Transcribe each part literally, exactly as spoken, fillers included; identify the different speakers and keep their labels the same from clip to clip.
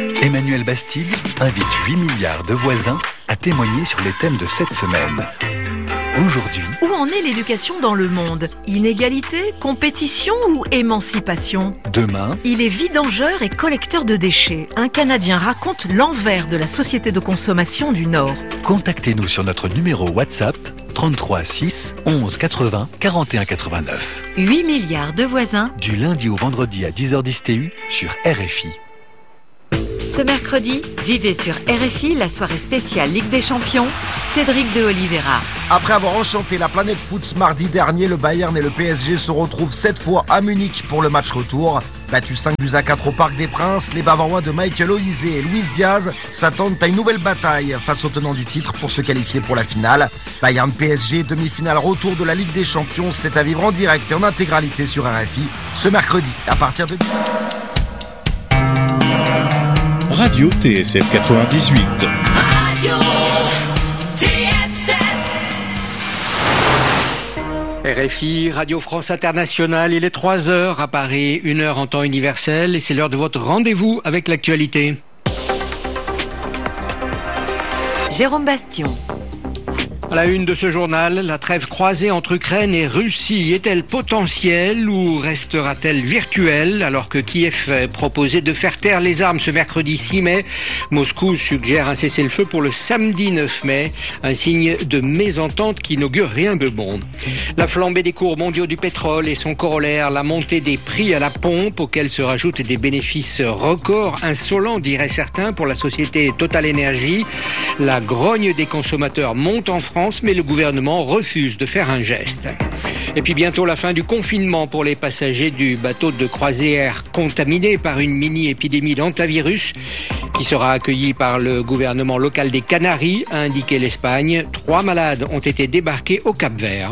Speaker 1: Emmanuel Bastide invite huit milliards de voisins à témoigner sur les thèmes de cette semaine. Aujourd'hui,
Speaker 2: où en est l'éducation dans le monde? Inégalité, compétition ou émancipation?
Speaker 1: Demain,
Speaker 2: il est vidangeur et collecteur de déchets. Un Canadien raconte l'envers de la société de consommation du Nord.
Speaker 1: Contactez-nous sur notre numéro WhatsApp trente-trois six onze quatre-vingts quarante et un quatre-vingt-neuf.
Speaker 2: huit milliards de voisins.
Speaker 1: Du lundi au vendredi à dix heures dix T U sur R F I.
Speaker 2: Ce mercredi, vivez sur R F I la soirée spéciale Ligue des Champions, Cédric de Oliveira.
Speaker 3: Après avoir enchanté la planète foot mardi dernier, le Bayern et le P S G se retrouvent cette fois à Munich pour le match retour. Battus cinq buts à quatre au Parc des Princes, les Bavarois de Michael Olise et Luis Diaz s'attendent à une nouvelle bataille face aux tenants du titre pour se qualifier pour la finale. Bayern P S G, demi-finale retour de la Ligue des Champions, c'est à vivre en direct et en intégralité sur R F I ce mercredi à partir de...
Speaker 4: Radio T S F quatre-vingt-dix-huit.
Speaker 5: Radio T S F.
Speaker 6: R F I, Radio France Internationale, il est trois heures à Paris, une heure en temps universel et c'est l'heure de votre rendez-vous avec l'actualité.
Speaker 2: Jérôme Bastion.
Speaker 6: À la une de ce journal, la trêve croisée entre Ukraine et Russie est-elle potentielle ou restera-t-elle virtuelle alors que Kiev a proposé de faire taire les armes ce mercredi six mai? Moscou suggère un cessez-le-feu pour le samedi neuf mai, un signe de mésentente qui n'augure rien de bon. La flambée des cours mondiaux du pétrole et son corollaire, la montée des prix à la pompe auxquels se rajoutent des bénéfices records, insolents diraient certains pour la société Total Energy. La grogne des consommateurs monte en France, mais le gouvernement refuse de faire un geste. Et puis bientôt la fin du confinement pour les passagers du bateau de croisière contaminé par une mini-épidémie d'hantavirus qui sera accueilli par le gouvernement local des Canaries, a indiqué l'Espagne. Trois malades ont été débarqués au Cap-Vert.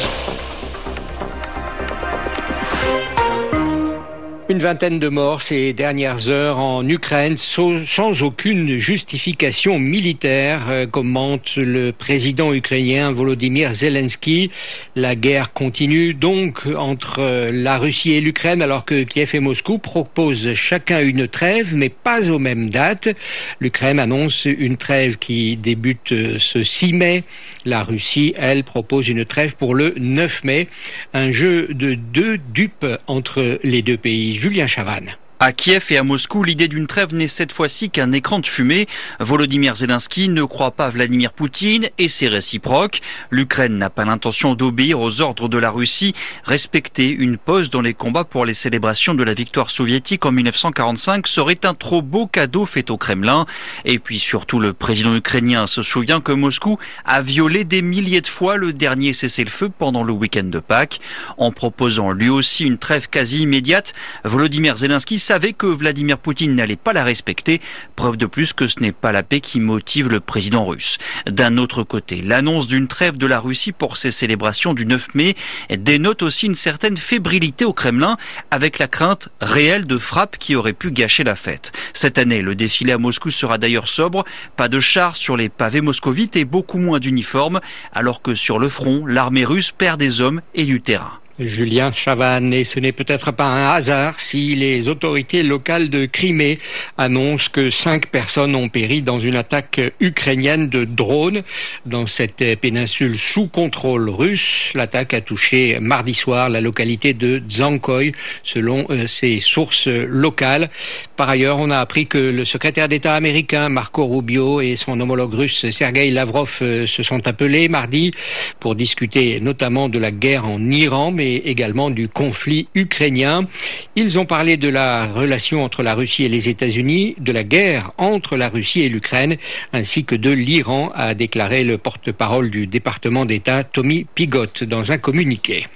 Speaker 6: Une vingtaine de morts ces dernières heures en Ukraine sans aucune justification militaire, commente le président ukrainien Volodymyr Zelensky. La guerre continue donc entre la Russie et l'Ukraine alors que Kiev et Moscou proposent chacun une trêve mais pas aux mêmes dates. L'Ukraine annonce une trêve qui débute ce six mai. La Russie, elle, propose une trêve pour le neuf mai. Un jeu de deux dupes entre les deux pays. Julien Chavannes.
Speaker 7: À Kiev et à Moscou, l'idée d'une trêve n'est cette fois-ci qu'un écran de fumée. Volodymyr Zelensky ne croit pas Vladimir Poutine et c'est réciproque. L'Ukraine n'a pas l'intention d'obéir aux ordres de la Russie. Respecter une pause dans les combats pour les célébrations de la victoire soviétique en dix-neuf cent quarante-cinq serait un trop beau cadeau fait au Kremlin. Et puis surtout, le président ukrainien se souvient que Moscou a violé des milliers de fois le dernier cessez-le-feu pendant le week-end de Pâques. En proposant lui aussi une trêve quasi immédiate, Volodymyr Zelensky savait que Vladimir Poutine n'allait pas la respecter, preuve de plus que ce n'est pas la paix qui motive le président russe. D'un autre côté, l'annonce d'une trêve de la Russie pour ces célébrations du neuf mai dénote aussi une certaine fébrilité au Kremlin, avec la crainte réelle de frappes qui auraient pu gâcher la fête. Cette année, le défilé à Moscou sera d'ailleurs sobre, pas de chars sur les pavés moscovites et beaucoup moins d'uniformes, alors que sur le front, l'armée russe perd des hommes et du terrain.
Speaker 6: Julien Chavannes, et ce n'est peut-être pas un hasard si les autorités locales de Crimée annoncent que cinq personnes ont péri dans une attaque ukrainienne de drones dans cette péninsule sous contrôle russe. L'attaque a touché mardi soir la localité de Dzankoï, selon ces sources locales. Par ailleurs, on a appris que le secrétaire d'État américain Marco Rubio et son homologue russe Sergueï Lavrov se sont appelés mardi pour discuter notamment de la guerre en Iran, mais également du conflit ukrainien. Ils ont parlé de la relation entre la Russie et les États-Unis, de la guerre entre la Russie et l'Ukraine, ainsi que de l'Iran, a déclaré le porte-parole du département d'État Tommy Pigott dans un communiqué.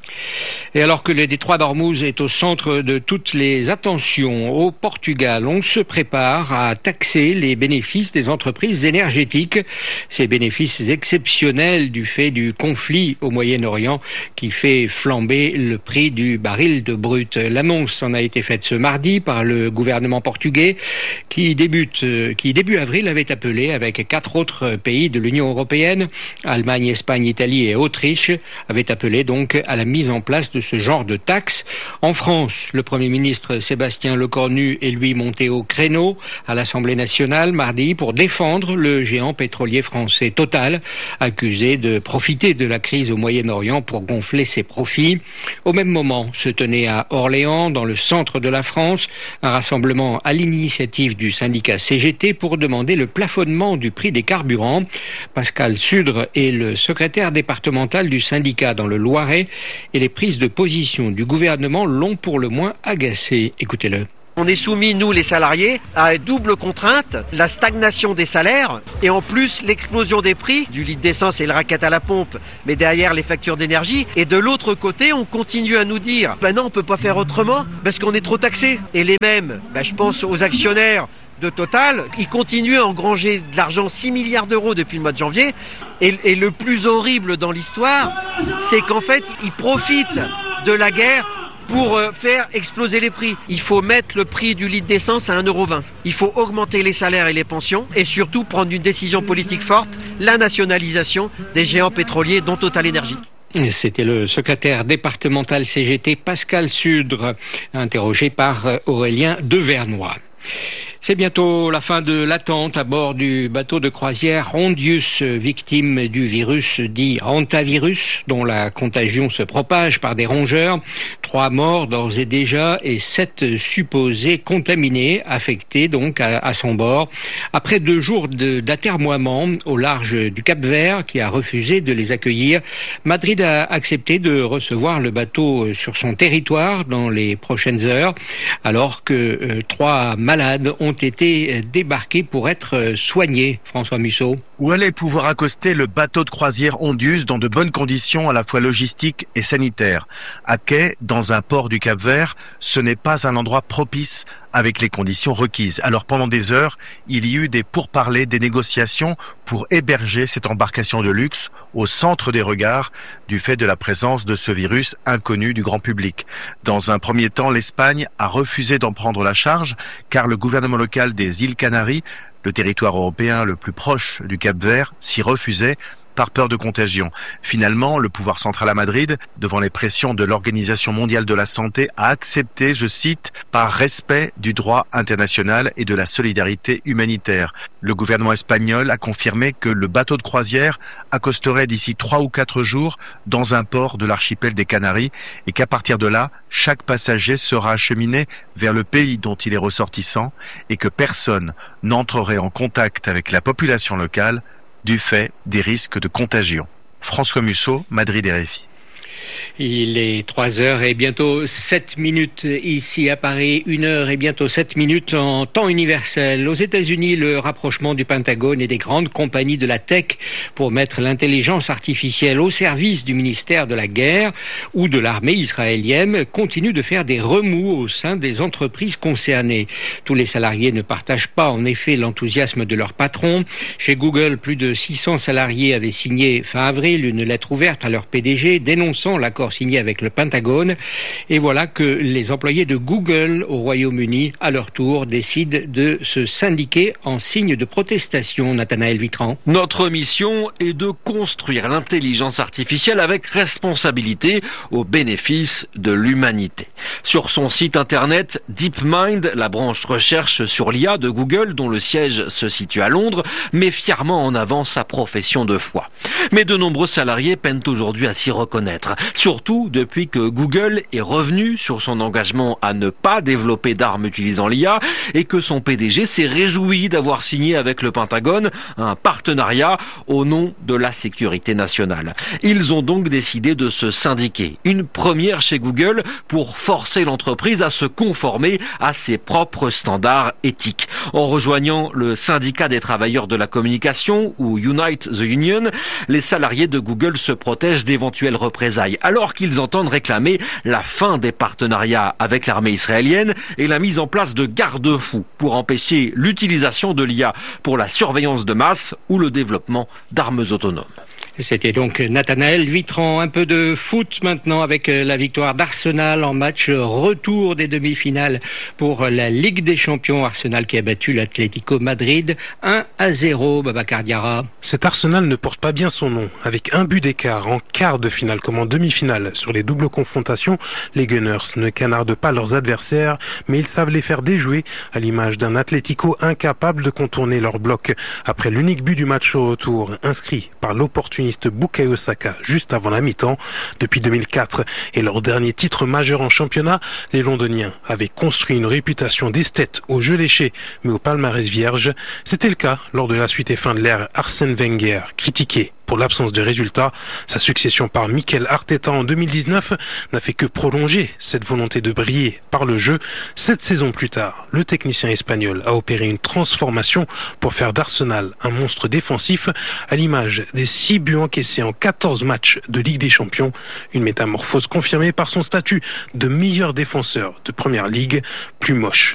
Speaker 6: Et alors que le détroit d'Ormuz est au centre de toutes les attentions au Portugal, on se prépare à taxer les bénéfices des entreprises énergétiques. Ces bénéfices exceptionnels du fait du conflit au Moyen-Orient qui fait flamber le prix du baril de brut. L'annonce en a été faite ce mardi par le gouvernement portugais qui débute, qui début avril avait appelé avec quatre autres pays de l'Union européenne, Allemagne, Espagne, Italie et Autriche, avait appelé donc à la mise mise en place de ce genre de taxe. En France, le Premier ministre Sébastien Lecornu est lui monté au créneau à l'Assemblée nationale mardi pour défendre le géant pétrolier français Total, accusé de profiter de la crise au Moyen-Orient pour gonfler ses profits. Au même moment se tenait à Orléans, dans le centre de la France, un rassemblement à l'initiative du syndicat C G T pour demander le plafonnement du prix des carburants. Pascal Sudre est le secrétaire départemental du syndicat dans le Loiret et les prises de position du gouvernement l'ont pour le moins agacé. Écoutez-le.
Speaker 8: On est soumis, nous les salariés, à une double contrainte, la stagnation des salaires et en plus l'explosion des prix du litre d'essence et le racket à la pompe, mais derrière les factures d'énergie. Et de l'autre côté, on continue à nous dire, ben non, on peut pas faire autrement parce qu'on est trop taxé. Et les mêmes, ben je pense aux actionnaires de Total, ils continuent à engranger de l'argent, six milliards d'euros depuis le mois de janvier. Et, et le plus horrible dans l'histoire, c'est qu'en fait, ils profitent de la guerre pour faire exploser les prix. Il faut mettre le prix du litre d'essence à un euro vingt. Il faut augmenter les salaires et les pensions et surtout prendre une décision politique forte, la nationalisation des géants pétroliers dont Total Énergie.
Speaker 6: C'était le secrétaire départemental C G T Pascal Sudre, interrogé par Aurélien Devernois. C'est bientôt la fin de l'attente à bord du bateau de croisière Hondius, victime du virus dit hantavirus, dont la contagion se propage par des rongeurs. Trois morts d'ores et déjà et sept supposés contaminés, affectés donc à, à son bord. Après deux jours de, d'atermoiement au large du Cap-Vert, qui a refusé de les accueillir, Madrid a accepté de recevoir le bateau sur son territoire dans les prochaines heures, alors que euh, trois malades ont été débarqués pour être soignés. François Musso.
Speaker 9: Où allait pouvoir accoster le bateau de croisière Hondius dans de bonnes conditions à la fois logistiques et sanitaires. À quai, dans un port du Cap-Vert, ce n'est pas un endroit propice avec les conditions requises. Alors pendant des heures, il y eut des pourparlers, des négociations pour héberger cette embarcation de luxe au centre des regards du fait de la présence de ce virus inconnu du grand public. Dans un premier temps, l'Espagne a refusé d'en prendre la charge car le gouvernement local des îles Canaries, le territoire européen le plus proche du Cap-Vert, s'y refusait par peur de contagion. Finalement, le pouvoir central à Madrid, devant les pressions de l'Organisation mondiale de la santé, a accepté, je cite, par respect du droit international et de la solidarité humanitaire. Le gouvernement espagnol a confirmé que le bateau de croisière accosterait d'ici trois ou quatre jours dans un port de l'archipel des Canaries et qu'à partir de là, chaque passager sera acheminé vers le pays dont il est ressortissant et que personne n'entrerait en contact avec la population locale du fait des risques de contagion. François Musso, Madrid R F I.
Speaker 6: Il est trois heures et bientôt sept minutes ici à Paris, une heure et bientôt sept minutes en temps universel. Aux États-Unis, le rapprochement du Pentagone et des grandes compagnies de la tech pour mettre l'intelligence artificielle au service du ministère de la Guerre ou de l'armée israélienne continue de faire des remous au sein des entreprises concernées. Tous les salariés ne partagent pas en effet l'enthousiasme de leur patron. Chez Google, plus de six cents salariés avaient signé fin avril une lettre ouverte à leur P D G dénonçant l'accord signé avec le Pentagone. Et voilà que les employés de Google au Royaume-Uni, à leur tour, décident de se syndiquer en signe de protestation. Nathanaël Vitran.
Speaker 10: Notre mission est de construire l'intelligence artificielle avec responsabilité au bénéfice de l'humanité. Sur son site internet, DeepMind, la branche recherche sur l'I A de Google, dont le siège se situe à Londres, met fièrement en avant sa profession de foi. Mais de nombreux salariés peinent aujourd'hui à s'y reconnaître. Surtout depuis que Google est revenu sur son engagement à ne pas développer d'armes utilisant l'I A et que son P D G s'est réjoui d'avoir signé avec le Pentagone un partenariat au nom de la sécurité nationale. Ils ont donc décidé de se syndiquer. Une première chez Google pour forcer l'entreprise à se conformer à ses propres standards éthiques. En rejoignant le syndicat des travailleurs de la communication ou Unite the Union, les salariés de Google se protègent d'éventuelles représailles, alors qu'ils entendent réclamer la fin des partenariats avec l'armée israélienne et la mise en place de garde-fous pour empêcher l'utilisation de l'I A pour la surveillance de masse ou le développement d'armes autonomes.
Speaker 6: C'était donc Nathanaël Vitran. Un peu de foot maintenant avec la victoire d'Arsenal en match retour des demi-finales pour la Ligue des Champions. Arsenal qui a battu l'Atlético Madrid un à zéro, Babacar Diarra.
Speaker 11: Cet Arsenal ne porte pas bien son nom. Avec un but d'écart en quart de finale comme en demi-finale sur les doubles confrontations, les Gunners ne canardent pas leurs adversaires, mais ils savent les faire déjouer à l'image d'un Atlético incapable de contourner leur bloc. Après l'unique but du match au retour, inscrit par l'opportuniste Bukayo Saka juste avant la mi-temps, depuis deux mille quatre et leur dernier titre majeur en championnat, les Londoniens avaient construit une réputation d'esthète au jeu léché, mais au palmarès vierge. C'était le cas lors de la suite et fin de l'ère Arsène Wenger, critiqué pour l'absence de résultats. Sa succession par Mikel Arteta en deux mille dix-neuf n'a fait que prolonger cette volonté de briller par le jeu. Sept saisons plus tard, le technicien espagnol a opéré une transformation pour faire d'Arsenal un monstre défensif à l'image des six buts encaissés en quatorze matchs de Ligue des Champions. Une métamorphose confirmée par son statut de meilleur défenseur de Première Ligue, plus moche